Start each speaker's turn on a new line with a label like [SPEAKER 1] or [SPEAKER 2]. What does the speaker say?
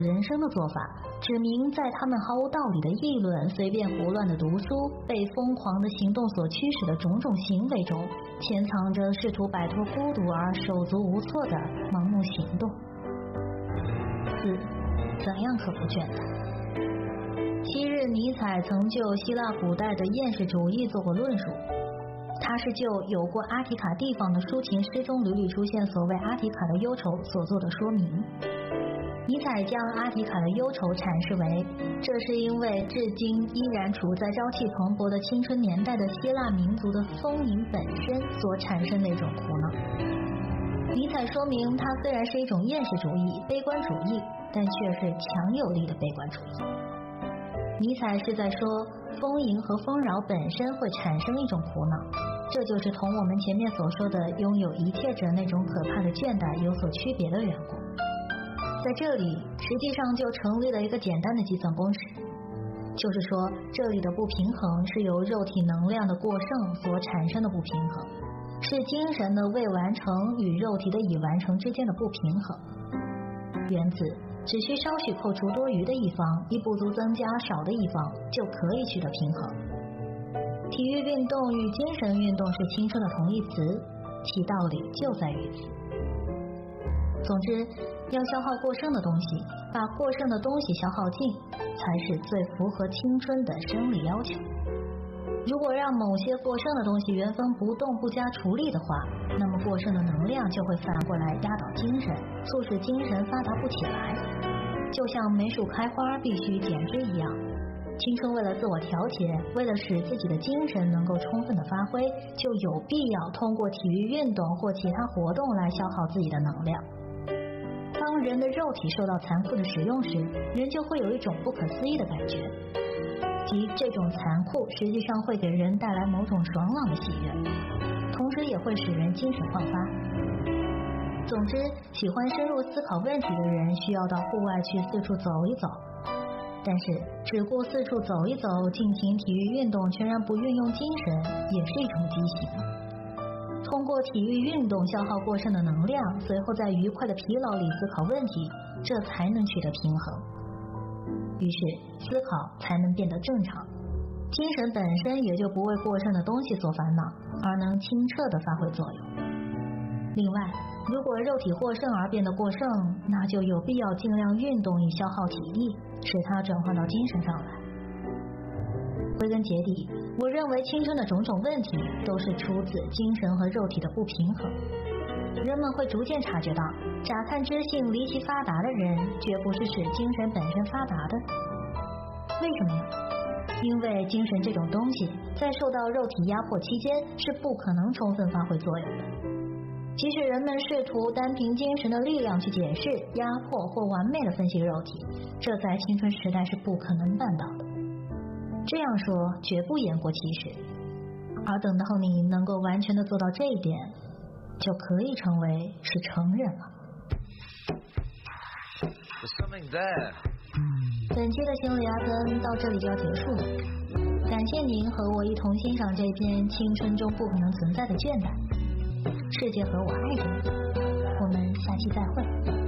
[SPEAKER 1] 人生的做法，指明在他们毫无道理的议论、随便胡乱的读书、被疯狂的行动所驱使的种种行为中，潜藏着试图摆脱孤独而手足无措的盲目行动。4. 怎样克服倦怠？昔日尼采曾就希腊古代的厌世主义做过论述，他是就有过阿提卡地方的抒情诗中屡屡出现所谓阿提卡的忧愁所做的说明。尼采将阿提卡的忧愁阐释为，这是因为至今依然处在朝气蓬勃的青春年代的希腊民族的丰盈本身所产生的一种苦恼。尼采说明，它虽然是一种厌世主义、悲观主义，但却是强有力的悲观主义。尼采是在说，丰盈和丰饶本身会产生一种苦恼，这就是同我们前面所说的拥有一切者那种可怕的倦怠有所区别的缘故。在这里，实际上就成立了一个简单的计算公式，就是说，这里的不平衡是由肉体能量的过剩所产生的不平衡，是精神的未完成与肉体的已完成之间的不平衡。原子只需稍许扣除多余的一方，以补足增加少的一方，就可以取得平衡。体育运动与精神运动是青春的同义词，其道理就在于此。总之，要消耗过剩的东西，把过剩的东西消耗尽，才是最符合青春的生理要求。如果让某些过剩的东西原封不动不加处理的话，那么过剩的能量就会反过来压倒精神，促使精神发达不起来。就像梅树开花必须剪枝一样，青春为了自我调节，为了使自己的精神能够充分的发挥，就有必要通过体育运动或其他活动来消耗自己的能量。当人的肉体受到残酷的使用时，人就会有一种不可思议的感觉，即这种残酷实际上会给人带来某种爽朗的喜悦，同时也会使人精神焕发。总之，喜欢深入思考问题的人需要到户外去四处走一走，但是只顾四处走一走，进行体育运动全然不运用精神，也是一种畸形。通过体育运动消耗过剩的能量，随后在愉快的疲劳里思考问题，这才能取得平衡。于是思考才能变得正常，精神本身也就不为过剩的东西所烦恼，而能清澈地发挥作用。另外，如果肉体过剩而变得过剩，那就有必要尽量运动以消耗体力，使它转换到精神上来。归根结底，我认为青春的种种问题都是出自精神和肉体的不平衡。人们会逐渐察觉到，乍看之性离奇发达的人，绝不是使精神本身发达的。为什么呢？因为精神这种东西，在受到肉体压迫期间，是不可能充分发挥作用的。即使人们试图单凭精神的力量去解释、压迫或完美的分析肉体，这在青春时代是不可能办到的。这样说绝不言过其实，而等到你能够完全的做到这一点，就可以成为是成人了。本期的心理阿根到这里就要结束了，感谢您和我一同欣赏这篇青春中不可能存在的倦怠。世界和我爱着你，我们下期再会。